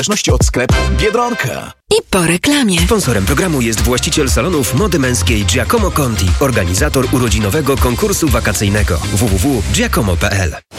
zależności od sklepu Biedronka. I po reklamie. Sponsorem programu jest właściciel salonów mody męskiej Giacomo Conti, organizator urodzinowego konkursu wakacyjnego www.giacomo.pl.